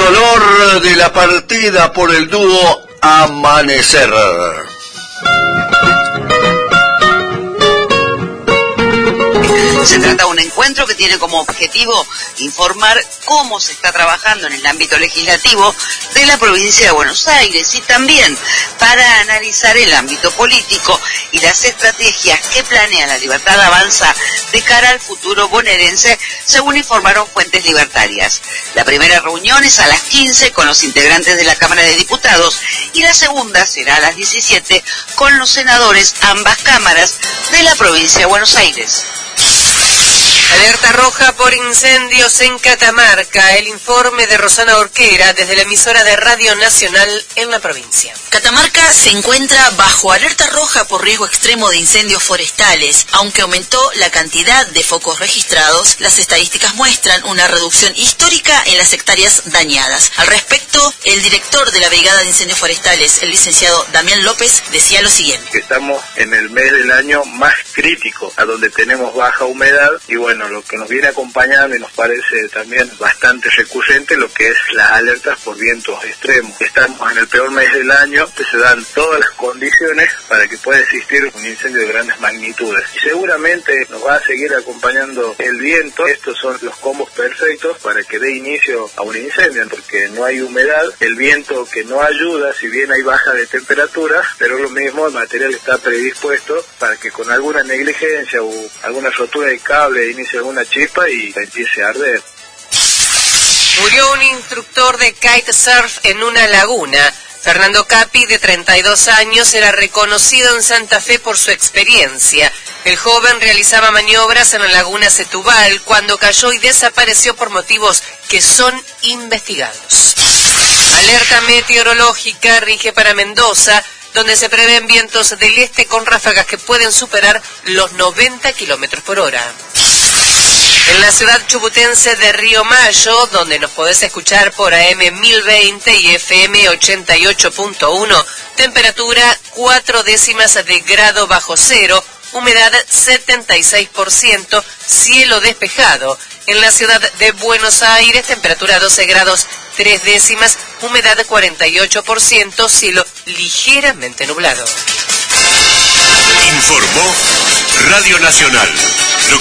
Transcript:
dolor de la partida por el dúo Amanecer. Se trata de un encuentro que tiene como objetivo informar cómo se está trabajando en el ámbito legislativo de la provincia de Buenos Aires y también para analizar el ámbito político y las estrategias que planea la Libertad Avanza de cara al futuro bonaerense, según informaron fuentes libertarias. La primera reunión es a las 15 con los integrantes de la Cámara de Diputados y la segunda será a las 17 con los senadores ambas cámaras de la provincia de Buenos Aires. Alerta roja por incendios en Catamarca. El informe de Rosana Orquera desde la emisora de Radio Nacional en la provincia. Catamarca se encuentra bajo alerta roja por riesgo extremo de incendios forestales. Aunque aumentó la cantidad de focos registrados, las estadísticas muestran una reducción histórica en las hectáreas dañadas. Al respecto, el director de la Brigada de Incendios Forestales, el licenciado Damián López, decía lo siguiente. Estamos en el mes del año más crítico, a donde tenemos baja humedad y bueno, lo que nos viene acompañando y nos parece también bastante recurrente lo que es las alertas por vientos extremos. Estamos en el peor mes del año, que se dan todas las condiciones para que pueda existir un incendio de grandes magnitudes. Y seguramente nos va a seguir acompañando el viento. Estos son los combos perfectos para que dé inicio a un incendio, porque no hay humedad, el viento que no ayuda, si bien hay baja de temperatura, pero lo mismo el material está predispuesto para que con alguna negligencia o alguna rotura de cable inicie alguna chispa y empiece a arder. Murió un instructor de kitesurf en una laguna. Fernando Capi, de 32 años, era reconocido en Santa Fe por su experiencia. El joven realizaba maniobras en la laguna Setúbal cuando cayó y desapareció por motivos que son investigados. Alerta meteorológica rige para Mendoza, donde se prevén vientos del este con ráfagas que pueden superar los 90 km por hora. En la ciudad chubutense de Río Mayo, donde nos podés escuchar por AM 1020 y FM 88.1, temperatura 4 décimas de grado bajo cero, humedad 76%, cielo despejado. En la ciudad de Buenos Aires, temperatura 12 grados 3 décimas, humedad 48%, cielo ligeramente nublado. Informó Radio Nacional.